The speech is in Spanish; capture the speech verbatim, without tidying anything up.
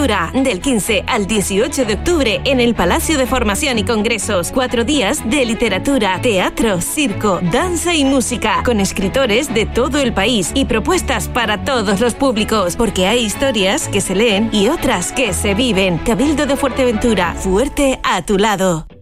Fuerteventura, del quince al dieciocho de octubre en el Palacio de Formación y Congresos. Cuatro días de literatura, teatro, circo, danza y música, con escritores de todo el país y propuestas para todos los públicos, porque hay historias que se leen y otras que se viven. Cabildo de Fuerteventura, fuerte a tu lado.